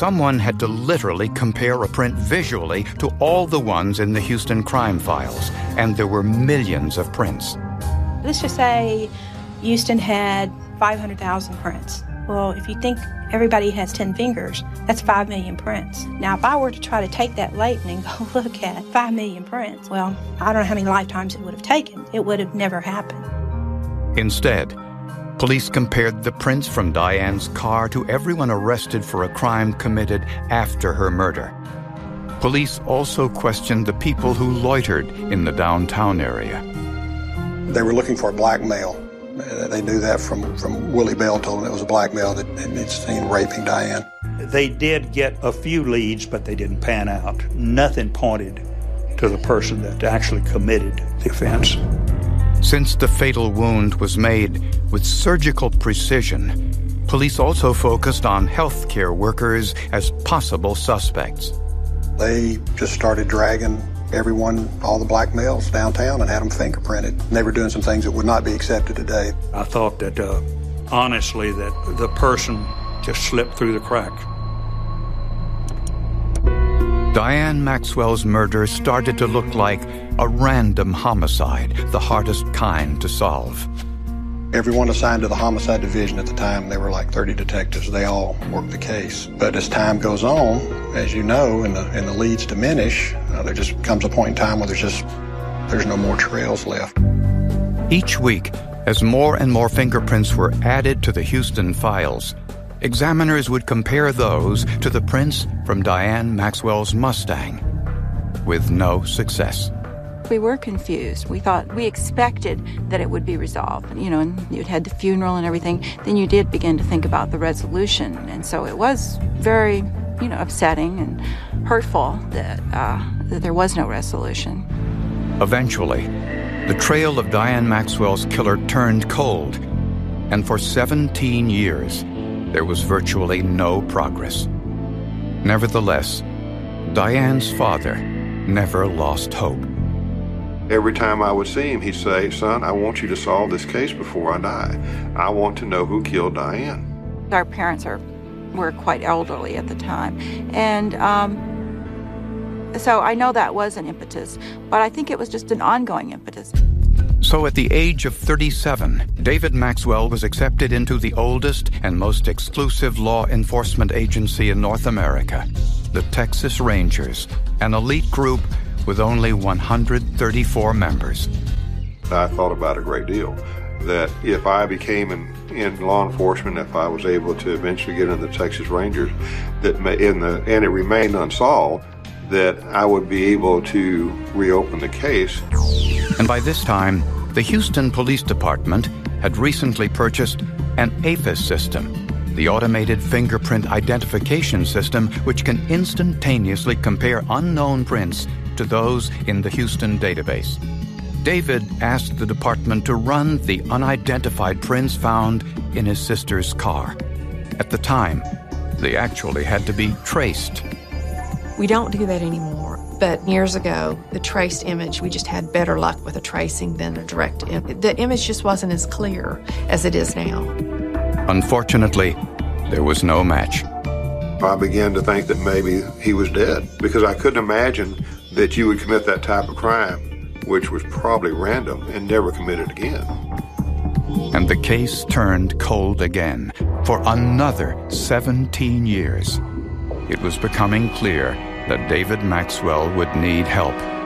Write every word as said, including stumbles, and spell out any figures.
someone had to literally compare a print visually to all the ones in the Houston crime files, and there were millions of prints. Let's just say Houston had five hundred thousand prints. Well, if you think everybody has ten fingers, that's five million prints. Now, if I were to try to take that latent and go look at five million prints, well, I don't know how many lifetimes it would have taken. It would have never happened. Instead, police compared the prints from Diane's car to everyone arrested for a crime committed after her murder. Police also questioned the people who loitered in the downtown area. They were looking for a black male. They knew that from, from Willie Bell told them it was a black male that had seen raping Diane. They did get a few leads, but they didn't pan out. Nothing pointed to the person that actually committed the offense. Since the fatal wound was made with surgical precision, police also focused on healthcare workers as possible suspects. They just started dragging everyone, all the black males downtown, and had them fingerprinted. And they were doing some things that would not be accepted today. I thought that, uh, honestly, that the person just slipped through the crack. Diane Maxwell's murder started to look like a random homicide, the hardest kind to solve. Everyone assigned to the homicide division at the time, there were like thirty detectives. They all worked the case. But as time goes on, as you know, and the, and the leads diminish, uh, there just comes a point in time where there's just, there's no more trails left. Each week, as more and more fingerprints were added to the Houston files, examiners would compare those to the prints from Diane Maxwell's Mustang, with no success. We were confused. We thought, we expected that it would be resolved. You know, and you'd had the funeral and everything. Then you did begin to think about the resolution. And so it was very, you know, upsetting and hurtful that, uh, that there was no resolution. Eventually, the trail of Diane Maxwell's killer turned cold. And for seventeen years, there was virtually no progress. Nevertheless, Diane's father never lost hope. Every time I would see him, he'd say, "Son, I want you to solve this case before I die. I want to know who killed Diane." Our parents are were quite elderly at the time. And um, so I know that was an impetus, but I think it was just an ongoing impetus. So at the age of thirty-seven, David Maxwell was accepted into the oldest and most exclusive law enforcement agency in North America, the Texas Rangers, an elite group with only one hundred thirty-four members. I thought about a great deal, that if I became in, in law enforcement, if I was able to eventually get in the Texas Rangers, that may, in the and it remained unsolved, that I would be able to reopen the case. And by this time, the Houston Police Department had recently purchased an AFIS system, the automated fingerprint identification system, which can instantaneously compare unknown prints to those in the Houston database. David asked the department to run the unidentified prints found in his sister's car. At the time, they actually had to be traced. We don't do that anymore, but years ago, the traced image, we just had better luck with a tracing than a direct image. The image just wasn't as clear as it is now. Unfortunately, there was no match. I began to think that maybe he was dead, because I couldn't imagine that you would commit that type of crime, which was probably random, and never commit it again. And the case turned cold again for another seventeen years. It was becoming clear that David Maxwell would need help.